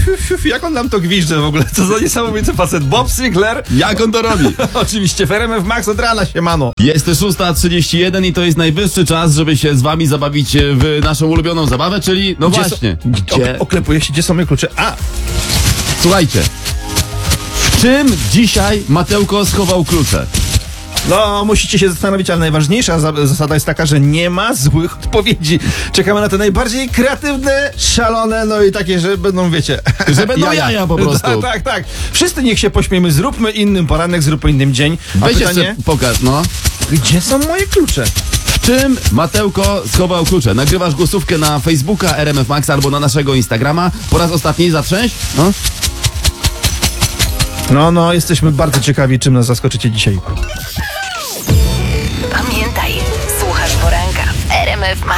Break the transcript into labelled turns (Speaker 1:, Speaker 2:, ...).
Speaker 1: Jak on nam to gwizdże w ogóle? Co za niesamowity facet. Bob Sinclair.
Speaker 2: Jak on to robi?
Speaker 1: Oczywiście w RMF Max od rana, siemano.
Speaker 2: Jest 6:31 i to jest najwyższy czas, żeby się z wami zabawić w naszą ulubioną zabawę, czyli no właśnie. Gdzie?
Speaker 1: Oklepuję się, gdzie są moje klucze? A!
Speaker 2: Słuchajcie. W czym dzisiaj Mateuko schował klucze?
Speaker 1: No, musicie się zastanowić, ale najważniejsza zasada jest taka, że nie ma złych odpowiedzi. Czekamy na te najbardziej kreatywne, szalone, no i takie, że będą, wiecie...
Speaker 2: Że będą jaja po prostu.
Speaker 1: Tak. Wszyscy niech się pośmiejmy, zróbmy innym poranek, zróbmy innym dzień. A
Speaker 2: Weź
Speaker 1: pytanie,
Speaker 2: jeszcze pokaż, no.
Speaker 1: gdzie są moje klucze?
Speaker 2: W czym Mateuko schował klucze? Nagrywasz głosówkę na Facebooka RMF Max albo na naszego Instagrama. Po raz ostatni zatrzęś? No.
Speaker 1: No, jesteśmy bardzo ciekawi, czym nas zaskoczycie dzisiaj.
Speaker 3: Pamiętaj, słuchasz poranka w RMF Max.